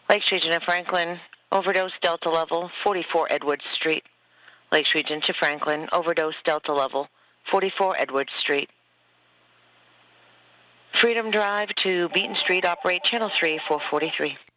Lakes Region of Franklin, overdose delta level 44 Edwards Street. Lakes Region to Franklin, overdose delta level 44 Edwards Street. Freedom Drive to Beaton Street, operate channel 3 443.